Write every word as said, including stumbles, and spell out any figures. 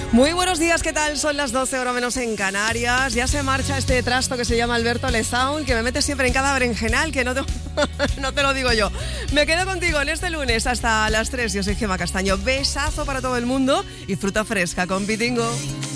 Muy buenos días, ¿qué tal? Son las doce, hora menos en Canarias. Ya se marcha este trasto que se llama Alberto Lezaun, que me mete siempre en cada berenjenal, que no te, no te lo digo yo. Me quedo contigo en este lunes hasta las tres. Yo soy Gemma Castaño. Besazo para todo el mundo y fruta fresca con Pitingo.